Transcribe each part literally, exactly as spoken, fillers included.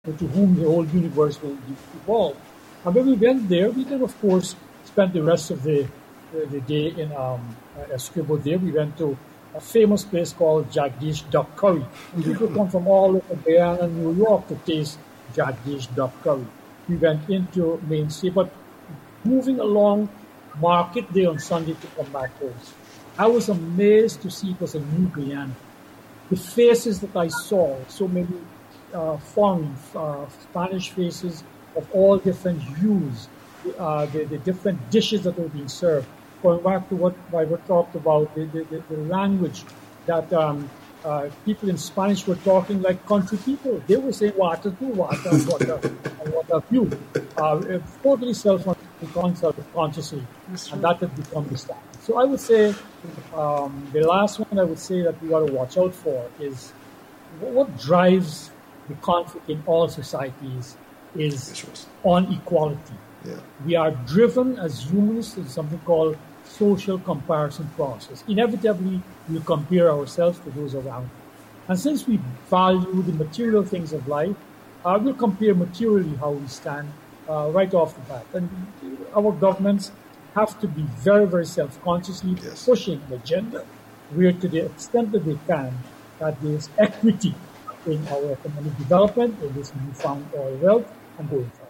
to whom the whole universe will evolve. And when we went there, we then, of course, spent the rest of the, the, the day in um, Esquibo there. We went to a famous place called Jagdish Duck Curry. People come from all over Guyana and New York to taste Jagdish Duck Curry. We went into Main Street, but moving along Market Day on Sunday to come back home, I was amazed to see it was a new Guyana. The faces that I saw, so many uh, foreign, uh, Spanish faces of all different hues, uh, the, the different dishes that were being served. Going back to what I talked about, the, the, the language that um, uh, people in Spanish were talking like country people. They were saying water to water and water and water view. Uh, totally self-consciously, and that had become the standard. So I would say um, the last one I would say that we got to watch out for is what drives the conflict in all societies is on equality. Yeah. We are driven as humans to something called social comparison process. Inevitably, we compare ourselves to those around. And since we value the material things of life, uh, we'll compare materially how we stand uh, right off the bat. And our governments have to be very, very self-consciously yes. pushing the agenda where to the extent that they can, that there's equity in our economic development, in this newfound oil wealth, and going forward.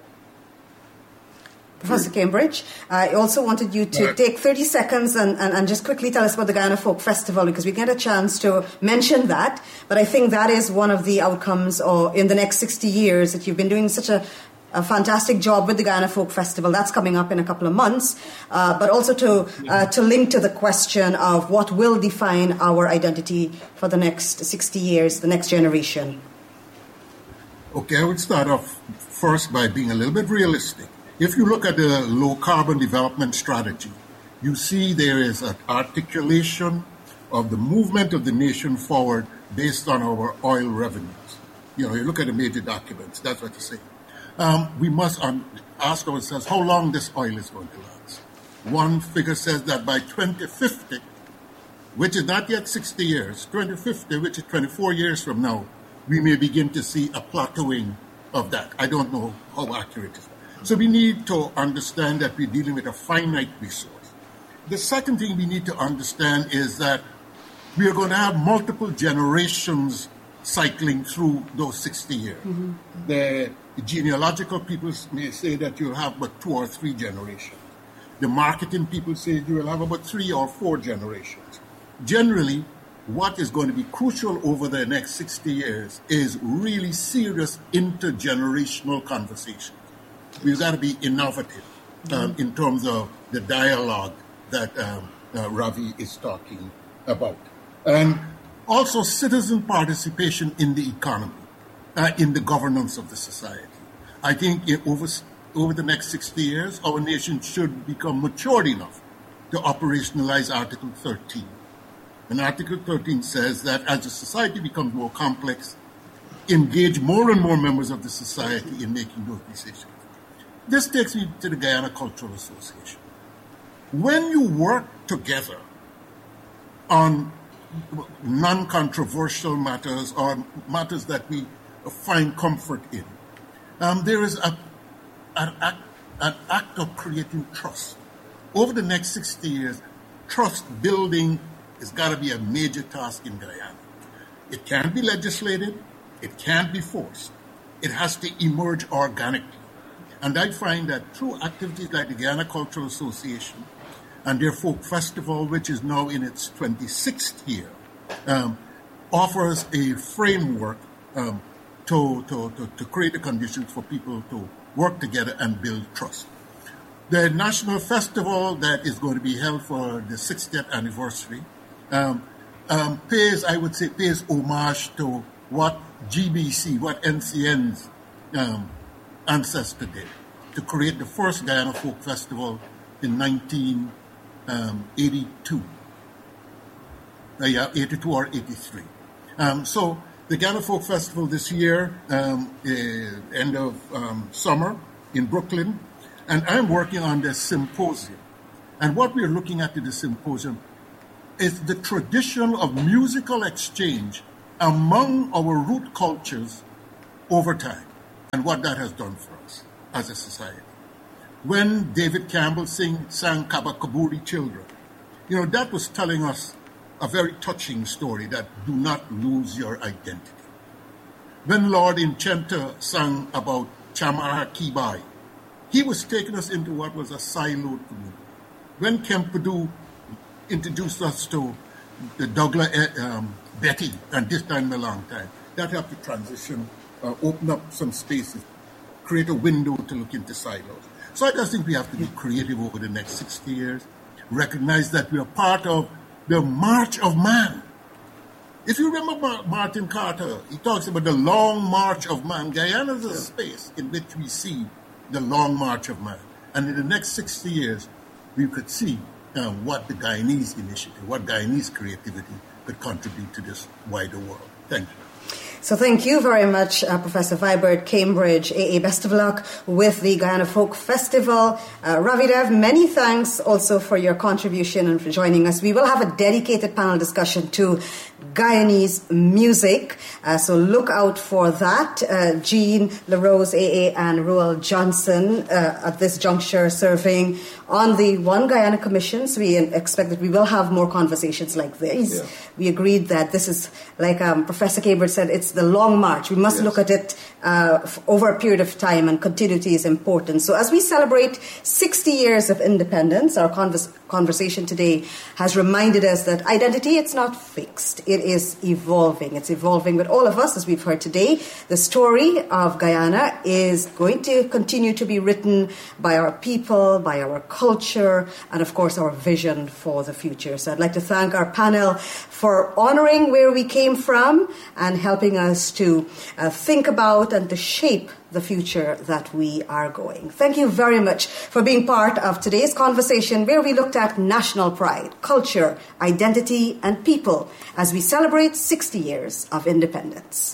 Professor Cambridge, I also wanted you to take thirty seconds and, and, and just quickly tell us about the Guyana Folk Festival, because we get a chance to mention that. But I think that is one of the outcomes or in the next sixty years that you've been doing such a, a fantastic job with the Guyana Folk Festival. That's coming up in a couple of months. Uh, but also to, uh, to link to the question of what will define our identity for the next sixty years, the next generation. Okay, I would start off first by being a little bit realistic. If you look at the low-carbon development strategy, you see there is an articulation of the movement of the nation forward based on our oil revenues. You know, you look at the major documents, that's what you say. Um, we must um, ask ourselves how long this oil is going to last. One figure says that by twenty fifty, which is not yet sixty years, twenty fifty, which is twenty-four years from now, we may begin to see a plateauing of that. I don't know how accurate it is. So we need to understand that we're dealing with a finite resource. The second thing we need to understand is that we are going to have multiple generations cycling through those sixty years. Mm-hmm. The genealogical people may say that you'll have about two or three generations. The marketing people say you will have about three or four generations. Generally, what is going to be crucial over the next sixty years is really serious intergenerational conversation. We've got to be innovative um, in terms of the dialogue that um, uh, Ravi is talking about. And also citizen participation in the economy, uh, in the governance of the society. I think it, over, over the next sixty years, our nation should become matured enough to operationalize Article thirteen. And Article thirteen says that as the society becomes more complex, engage more and more members of the society in making those decisions. This takes me to the Guyana Cultural Association. When you work together on non-controversial matters or matters that we find comfort in, um, there is a, an, act, an act of creating trust. Over the next sixty years, trust building has got to be a major task in Guyana. It can't be legislated. It can't be forced. It has to emerge organically. And I find that through activities like the Guyana Cultural Association and their folk festival, which is now in its twenty-sixth year, um, offers a framework um, to, to, to, to create the conditions for people to work together and build trust. The national festival that is going to be held for the sixtieth anniversary um, um, pays, I would say, pays homage to what G B C, what N C N's um, ancestor did to create the first Guyana Folk Festival in nineteen eighty-two. Uh, yeah, eighty-two or eighty-three. Um, so the Guyana Folk Festival this year, um, uh, end of um, summer in Brooklyn, and I'm working on the symposium. And what we're looking at in the symposium is the tradition of musical exchange among our root cultures over time. and what that has done for us as a society. When David Campbell sing, sang Kabakaburi Children, you know, that was telling us a very touching story that do not lose your identity. When Lord Inchenta sang about Chamara Kibai, he was taking us into what was a siloed community. When Kempadu introduced us to the Douglas um, Betty, and this time in a long time, that helped to transition, uh, open up some spaces, create a window to look into silos. So I just think we have to be creative over the next sixty years, recognize that we are part of the march of man. If you remember Martin Carter, he talks about the long march of man. Guyana is a space in which we see the long march of man. And in the next sixty years, we could see um, what the Guyanese initiative, what Guyanese creativity could contribute to this wider world. Thank you. So thank you very much, uh, Professor Vibert, Cambridge. A A, best of luck with the Guyana Folk Festival. Uh, Ravidev, many thanks also for your contribution and for joining us. We will have a dedicated panel discussion to Guyanese music, uh, so look out for that. Uh, Jean LaRose, A A, and Ruel Johnson uh, at this juncture serving on the One Guyana Commission. So we expect that we will have more conversations like this. Yeah. We agreed that this is, like um, Professor Cambridge said, it's the long march. We must yes. look at it uh, f- over a period of time, and continuity is important. So as we celebrate sixty years of independence, our convers- conversation today has reminded us that identity, it's not fixed. It is evolving. It's evolving with all of us, as we've heard today. The story of Guyana is going to continue to be written by our people, by our culture, and of course our vision for the future. So I'd like to thank our panel for honoring where we came from and helping us to uh, think about and to shape the future that we are going. Thank you very much for being part of today's conversation, where we looked at national pride, culture, identity, and people as we celebrate sixty years of independence.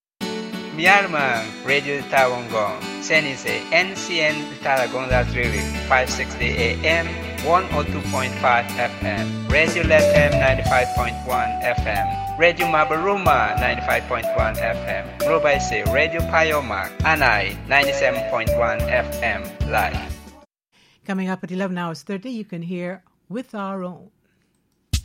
Myanmar Radio Tawangong, Senise, N C N Taragonga Drilling, five sixty A M, one oh two point five F M, Radio L F M ninety-five point one F M, Radio Mabaruma ninety-five point one F M, Robaise, Radio Payoma, Anai ninety-seven point one F M, live. Coming up at eleven hours thirty, you can hear With Our Own.